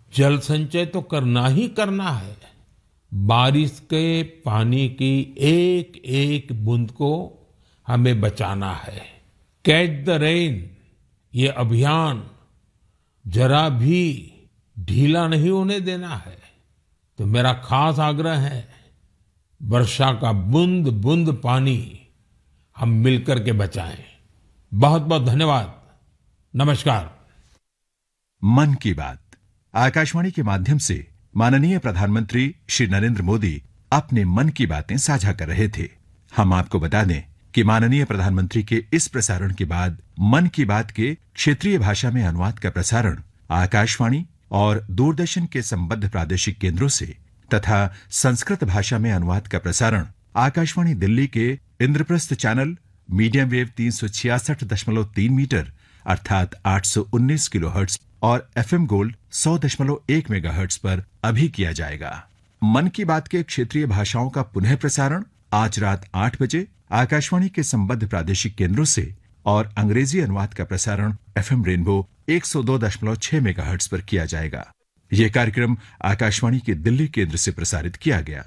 जल संचय तो करना ही करना है। बारिश के पानी की एक एक बूंद को हमें बचाना है। कैच द रेन, ये अभियान जरा भी ढीला नहीं होने देना है। तो मेरा खास आग्रह है, वर्षा का बूंद बूंद पानी हम मिलकर के बचाएं। बहुत बहुत धन्यवाद। नमस्कार। मन की बात आकाशवाणी के माध्यम से माननीय प्रधानमंत्री श्री नरेंद्र मोदी अपने मन की बातें साझा कर रहे थे। हम आपको बता दें कि माननीय प्रधानमंत्री के इस प्रसारण के बाद मन की बात के क्षेत्रीय भाषा में अनुवाद का प्रसारण आकाशवाणी और दूरदर्शन के संबद्ध प्रादेशिक केंद्रों से तथा संस्कृत भाषा में अनुवाद का प्रसारण आकाशवाणी दिल्ली के Indraprastha channel medium wave 366.3 metre अर्थात 819 किलोहर्ट्ज और एफएम गोल्ड 100.1 मेगाहर्ट्ज पर अभी किया जाएगा। मन की बात के क्षेत्रीय भाषाओं का पुनः प्रसारण आज रात 8 बजे आकाशवाणी के संबद्ध प्रादेशिक केंद्रों से और अंग्रेजी अनुवाद का प्रसारण एफएम रेनबो 102.6 मेगाहर्ट्ज पर किया जाएगा। यह कार्यक्रम आकाशवाणी के दिल्ली केंद्र से प्रसारित किया गया।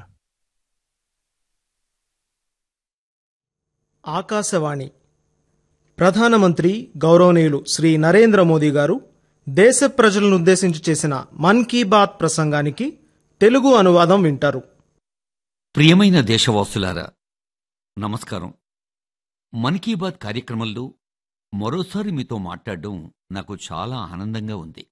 ఆకాశవాణి ప్రధానమంత్రి గౌరవనీయులు శ్రీ నరేంద్ర మోదీ గారు దేశ ప్రజలను ఉద్దేశించి చేసిన మన్ కీ బాత్ ప్రసంగానికి తెలుగు అనువాదం వింటారు. ప్రియమైన దేశవాసులారా, నమస్కారం. మన్ కీ బాత్ కార్యక్రమంలో మరోసారి మీతో మాట్లాడడం నాకు చాలా ఆనందంగా ఉంది.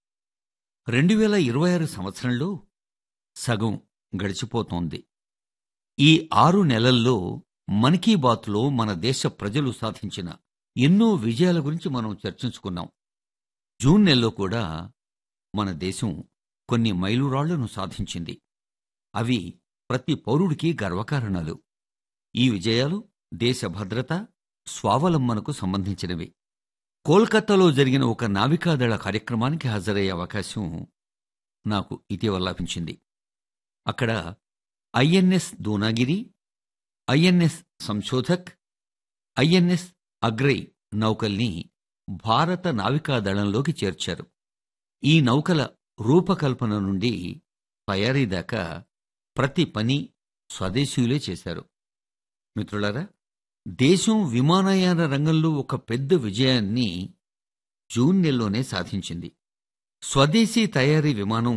2026 సంవత్సరంలో సగం గడిచిపోతోంది. ఈ 6 నెలల్లో మన్ కీ బాత్లో మన దేశ ప్రజలు సాధించిన ఎన్నో విజయాల గురించి మనం చర్చించుకున్నాం. జూన్ నెలలో కూడా మన దేశం కొన్ని మైలురాళ్లను సాధించింది. అవి ప్రతి పౌరుడికి గర్వకారణాలు. ఈ విజయాలు దేశ భద్రత, స్వావలంబనకు సంబంధించినవి. కోల్కతాలో జరిగిన ఒక నావికాదళ కార్యక్రమానికి హాజరయ్యే అవకాశం నాకు ఇటీవల లభించింది. అక్కడ INS Dunagiri, INS Sanshodhak, INS agree నౌకల్ని భారత నావికాదళంలోకి చేర్చారు. ఈ నౌకల రూపకల్పన నుండి తయారీ దాకా ప్రతి పని స్వదేశీయులే చేశారు. మిత్రులారా, దేశం విమానయాన రంగంలో ఒక పెద్ద విజయాన్ని జూన్ నెలలోనే సాధించింది. స్వదేశీ తయారీ విమానం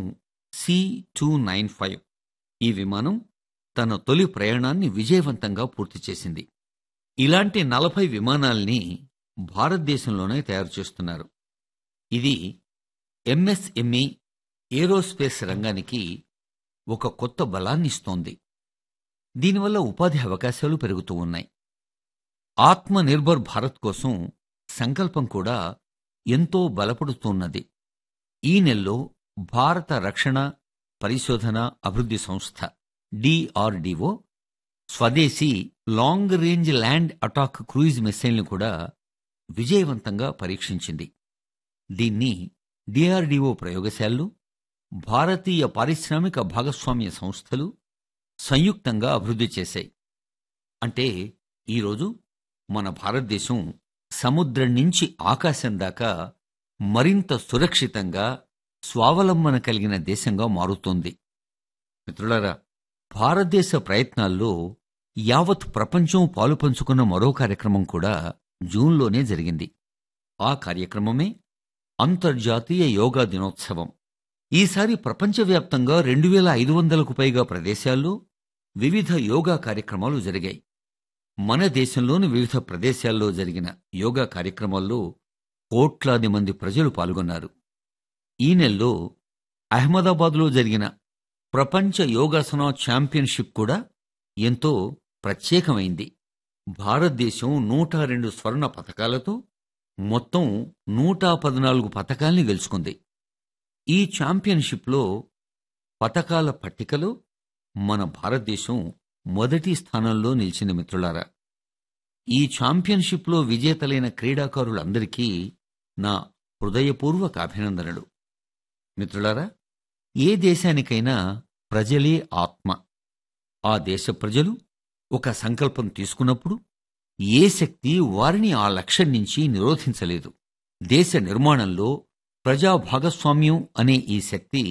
C295. ఈ విమానం తన తొలి ప్రయాణాన్ని విజయవంతంగా పూర్తి చేసింది. ఇలాంటి 40 విమానాల్ని భారతదేశంలోనే తయారు చేస్తున్నారు. ఇది ఎంఎస్ఎంఈ ఏరోస్పేస్ రంగానికి ఒక కొత్త బలాన్నిస్తోంది. దీనివల్ల ఉపాధి అవకాశాలు పెరుగుతూ ఉన్నాయి. ఆత్మనిర్భర్ భారత్ కోసం సంకల్పం కూడా ఎంతో బలపడుతున్నది. ఈ నెలలో భారత రక్షణ పరిశోధన అభివృద్ధి సంస్థ DRDO స్వదేశీ long range land attack cruise మిసైల్ను కూడా విజయవంతంగా పరీక్షించింది. దీన్ని DRDO ప్రయోగశాలలు, భారతీయ పారిశ్రామిక భాగస్వామ్య సంస్థలు సంయుక్తంగా అభివృద్ధి చేశాయి. అంటే ఈరోజు మన భారతదేశం సముద్రం నుంచి ఆకాశం దాకా మరింత సురక్షితంగా, స్వావలంబన కలిగిన దేశంగా మారుతోంది. మిత్రులారా, భారతదేశ ప్రయత్నాల్లో యావత్ ప్రపంచం పాలుపంచుకున్న మరో కార్యక్రమం కూడా జూన్లోనే జరిగింది. ఆ కార్యక్రమమే అంతర్జాతీయ యోగా దినోత్సవం. ఈసారి ప్రపంచవ్యాప్తంగా 2500కు పైగా ప్రదేశాల్లో వివిధ యోగా కార్యక్రమాలు జరిగాయి. మన దేశంలోని వివిధ ప్రదేశాల్లో జరిగిన యోగా కార్యక్రమాల్లో కోట్లాది మంది ప్రజలు పాల్గొన్నారు. ఈ నెలలో అహ్మదాబాద్లో జరిగిన ప్రపంచ యోగాసన ఛాంపియన్షిప్ కూడా ఎంతో ప్రత్యేకమైంది. భారతదేశం 102 స్వర్ణ పతకాలతో మొత్తం 114 పతకాల్ని గెలుచుకుంది. ఈ ఛాంపియన్షిప్లో పతకాల పట్టికలో మన భారతదేశం మొదటి స్థానంలో నిలిచింది. మిత్రులారా, ఈ ఛాంపియన్షిప్లో విజేతలైన క్రీడాకారులందరికీ నా హృదయపూర్వక అభినందనలు. మిత్రులారా, ఏ దేశానికైనా ప్రజలే ఆత్మ. ఆ దేశ ప్రజలు ఒక సంకల్పం తీసుకున్నప్పుడు ఏ శక్తి వారిని ఆ లక్ష్యం నుంచి నిరోధించలేదు. దేశ నిర్మాణంలో ప్రజా భాగస్వామ్యం అనే ఈ శక్తి